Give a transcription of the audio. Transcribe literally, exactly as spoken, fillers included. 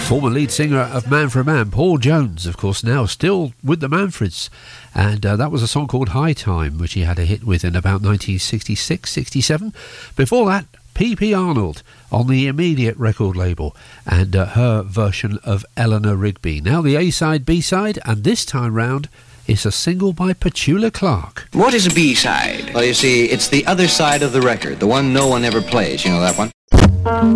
Former lead singer of Man for a Man, Paul Jones, of course, now still with the Manfreds. And uh, that was a song called High Time, which he had a hit with in about nineteen sixty-six sixty-seven. Before that, P P Arnold on the Immediate record label, and uh, her version of Eleanor Rigby. Now the A-side, B-side, and this time round, it's a single by Petula Clark. What is a B-side? Well, you see, it's the other side of the record, the one no one ever plays. You know that one?